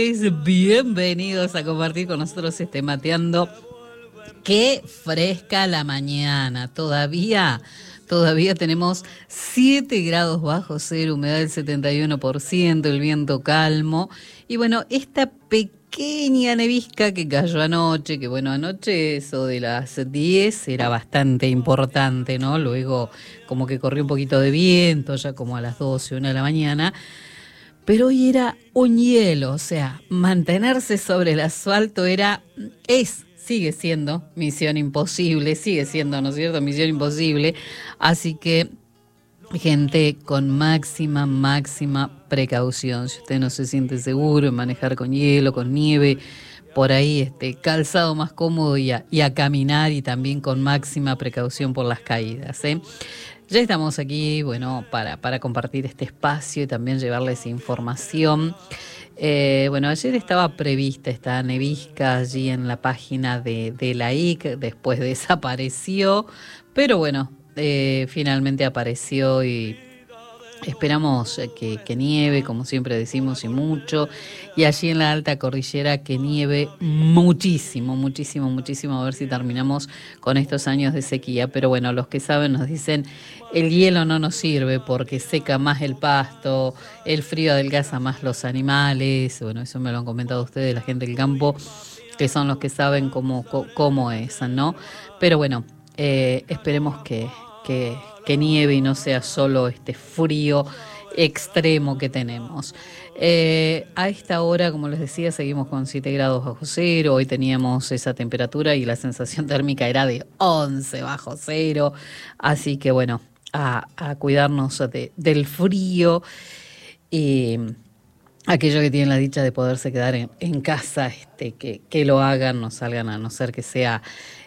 Bienvenidos a compartir con nosotros Mateando. Qué fresca la mañana. Todavía tenemos 7 grados bajo cero, humedad del 71%, el viento calmo. Y bueno, esta pequeña nevisca que cayó anoche, que bueno, anoche eso de las 10 era bastante importante, ¿no? Luego como que corrió un poquito de viento, ya como a las 12, 1 de la mañana. Pero hoy era un hielo, o sea, mantenerse sobre el asfalto sigue siendo misión imposible, sigue siendo, ¿no es cierto?, misión imposible. Así que, gente, con máxima precaución. Si usted no se siente seguro en manejar con hielo, con nieve, por ahí calzado más cómodo y a caminar, y también con máxima precaución por las caídas, ¿eh? Ya estamos aquí, bueno, para compartir este espacio y también llevarles información. Bueno, ayer estaba prevista esta nevisca allí en la página de la IC, después desapareció, pero bueno, finalmente apareció y esperamos que nieve, como siempre decimos, y mucho. Y allí en la alta cordillera que nieve muchísimo, a ver si terminamos con estos años de sequía. Pero bueno, los que saben nos dicen, el hielo no nos sirve porque seca más el pasto, el frío adelgaza más los animales. Bueno, eso me lo han comentado ustedes, la gente del campo, que son los que saben cómo es, ¿no? Pero bueno, esperemos que nieve y no sea solo este frío extremo que tenemos. A esta hora, como les decía, seguimos con 7 grados bajo cero. Hoy teníamos esa temperatura y la sensación térmica era de 11 bajo cero. Así que bueno, a cuidarnos del frío. Y aquellos que tienen la dicha de poderse quedar en casa, que lo hagan, no salgan, a no ser que sea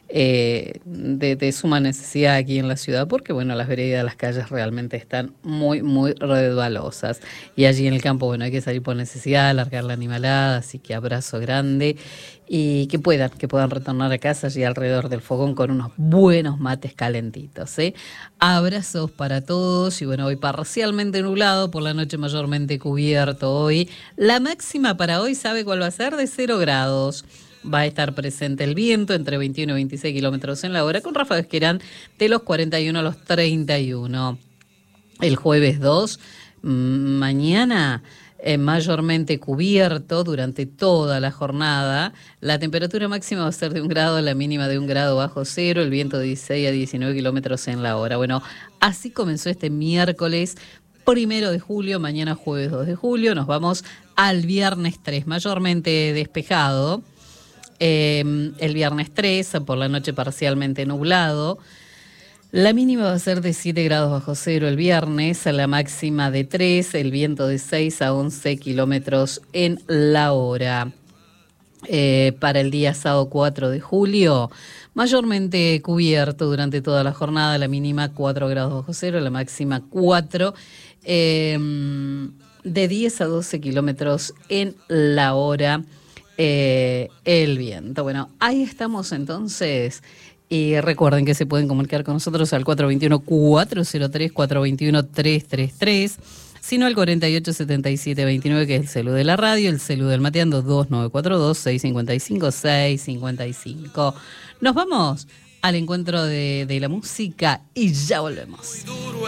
de suma necesidad aquí en la ciudad, porque bueno, las veredas, las calles realmente están muy resbalosas, y allí en el campo, bueno, hay que salir por necesidad, alargar la animalada. Así que abrazo grande, y que puedan retornar a casa allí alrededor del fogón con unos buenos mates calentitos, ¿eh? Abrazos para todos. Y bueno, hoy parcialmente nublado, por la noche mayormente cubierto. Hoy la máxima para hoy, ¿sabe cuál va a ser? De 0 grados. Va a estar presente el viento entre 21 y 26 kilómetros en la hora, con ráfagas que irán de los 41 a los 31. El jueves 2, mañana, mayormente cubierto durante toda la jornada. La temperatura máxima va a ser de 1 grado, la mínima de 1 grado bajo cero, el viento de 16 a 19 kilómetros en la hora. Bueno, así comenzó este miércoles 1 de julio, mañana jueves 2 de julio. Nos vamos al viernes 3, mayormente despejado. El viernes 3, por la noche parcialmente nublado. La mínima va a ser de 7 grados bajo cero el viernes, la máxima de 3, el viento de 6 a 11 kilómetros en la hora. Para el día sábado 4 de julio, mayormente cubierto durante toda la jornada, la mínima 4 grados bajo cero, la máxima 4, de 10 a 12 kilómetros en la hora. El viento. Bueno, ahí estamos entonces. Y recuerden que se pueden comunicar con nosotros al 421-403, 421-333, sino al 487729, que es el celu de la radio, el celu del Mateando, 2942-655-655. Nos vamos al encuentro de la música y ya volvemos.